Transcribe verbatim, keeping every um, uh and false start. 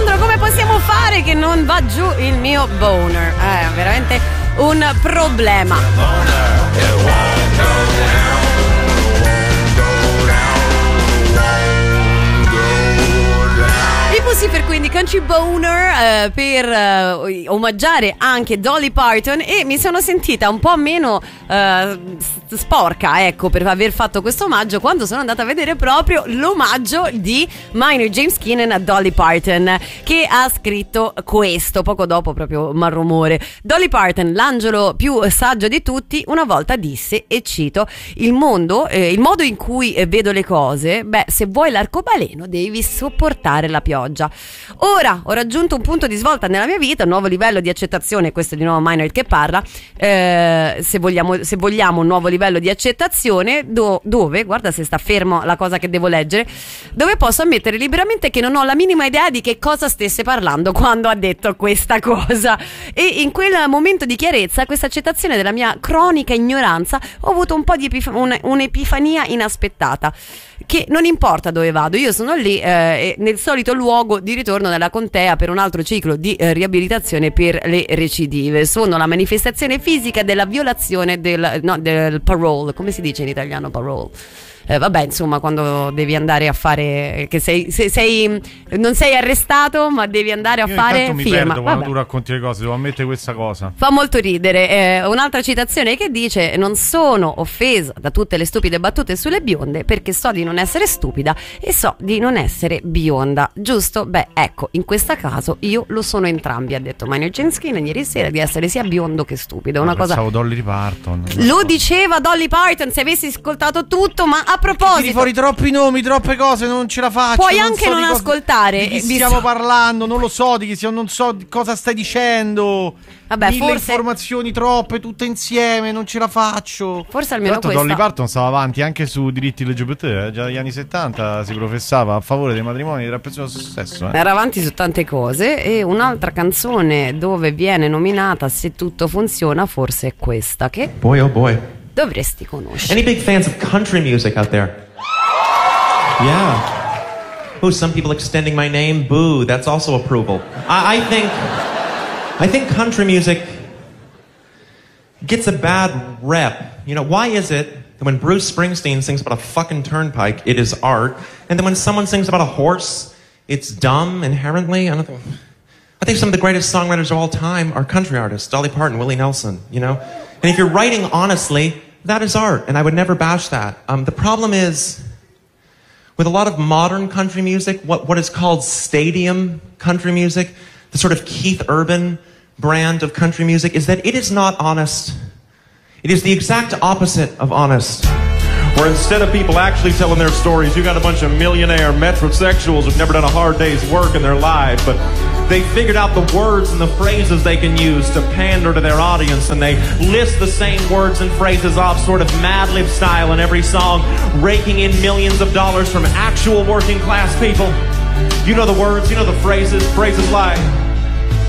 Alessandro, come possiamo fare che non va giù il mio boner? È eh, veramente un problema. Per quindi Country Boner eh, per eh, omaggiare anche Dolly Parton, e mi sono sentita un po' meno eh, sporca, ecco, per aver fatto questo omaggio quando sono andata a vedere proprio l'omaggio di Maynard James Keenan a Dolly Parton, che ha scritto questo poco dopo, proprio malrumore. Dolly Parton, l'angelo più saggio di tutti, una volta disse, e cito: il mondo, eh, il modo in cui eh, vedo le cose, beh, se vuoi l'arcobaleno devi sopportare la pioggia. Ora ho raggiunto un punto di svolta nella mia vita, un nuovo livello di accettazione. Questo è di nuovo Maynard che parla. eh, se, vogliamo, se vogliamo un nuovo livello di accettazione do, dove, guarda se sta fermo la cosa che devo leggere, dove posso ammettere liberamente che non ho la minima idea di che cosa stesse parlando quando ha detto questa cosa, e in quel momento di chiarezza, questa accettazione della mia cronica ignoranza, ho avuto un po' di epif- un, un'epifania inaspettata, che non importa dove vado, io sono lì eh, nel solito luogo di ritorno nella contea per un altro ciclo di eh, riabilitazione per le recidive. Sono la manifestazione fisica della violazione del, no, del parole, come si dice in italiano parole? Eh, vabbè, insomma, quando devi andare a fare, che sei, se, sei non sei arrestato, ma devi andare a Io fare mi firma. perdo quando Vabbè. tu racconti le cose, devo ammettere questa cosa. Fa molto ridere. Eh, un'altra citazione che dice: non sono offesa da tutte le stupide battute sulle bionde, perché so di non essere stupida e so di non essere bionda. Giusto? Beh, ecco, in questo caso io lo sono entrambi, ha detto Maynard James Keenan ieri sera, di essere sia biondo che stupido. Una ah, cosa. Dolly Parton. Lo diceva Dolly Parton, se avessi ascoltato tutto. Ma a proposito, tiri fuori troppi nomi, troppe cose, non ce la faccio. Puoi non anche so non di cosa, ascoltare. di chi Vi stiamo so- parlando, non lo so di chi stiamo, non so di cosa stai dicendo. Vabbè, Mille forse informazioni troppe tutte insieme, non ce la faccio. Forse almeno Tra l'altro questa. Dolly Parton stava avanti anche su diritti L G B T, eh? Già dagli anni settanta si professava a favore dei matrimoni e della persona dello stesso, eh? Era avanti su tante cose. E un'altra canzone dove viene nominata Se tutto funziona forse è questa, che Boy, oh boy. dovresti conoscere. Any big fans of country music out there? Yeah. Oh, some people extending my name. Boo, that's also approval. I, I think I think country music gets a bad rep. You know, why is it that when Bruce Springsteen sings about a fucking turnpike, it is art, and then when someone sings about a horse, it's dumb inherently? I don't think I think some of the greatest songwriters of all time are country artists. Dolly Parton, Willie Nelson, you know? And if you're writing honestly, that is art, and I would never bash that. Um, the problem is, with a lot of modern country music, what, what is called stadium country music, the sort of Keith Urban brand of country music, is that it is not honest. It is the exact opposite of honest. Where instead of people actually telling their stories, you got a bunch of millionaire metrosexuals who've never done a hard day's work in their life, but they figured out the words and the phrases they can use to pander to their audience, and they list the same words and phrases off sort of Mad Lib style in every song, raking in millions of dollars from actual working class people. You know the words, you know the phrases, phrases like